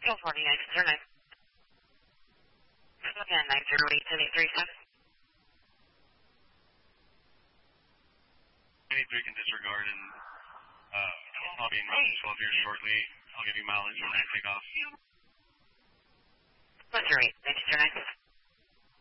California, 909. Again, 908-7837. 83 can disregard, and I'll be in Mountain 12 here shortly. I'll give you mileage when I take off. Roger 8, 909.